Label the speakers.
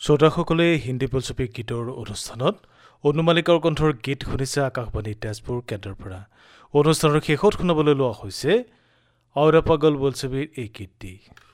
Speaker 1: শ্ৰোতাসকলে হিন্দী বোলছবি গীতৰ অনুষ্ঠানত অনুমালিকাৰ কণ্ঠৰ গীত শুনিছে আকাশবাণী তেজপুৰ কেন্দ্ৰৰ পৰা। অনুষ্ঠানৰ শেষত শুনাবলৈ লোৱা হৈছে ঔৰা পাগল বোলছবিৰ এই গীতটি।